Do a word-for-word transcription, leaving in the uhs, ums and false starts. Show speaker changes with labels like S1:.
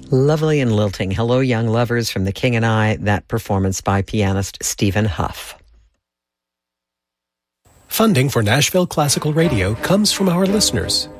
S1: Lovely and lilting. Hello, young lovers from The King and I, that performance by pianist Stephen Huff.
S2: Funding for Nashville Classical Radio comes from our listeners